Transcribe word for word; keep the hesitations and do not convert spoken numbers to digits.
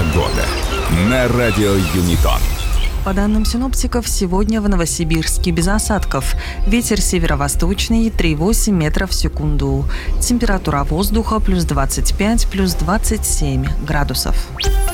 Погода на радио Юнитон. По данным синоптиков, сегодня в Новосибирске без осадков. Ветер северо-восточный три целых восемь десятых метров в секунду. Температура воздуха плюс двадцать пять, плюс двадцать семь градусов.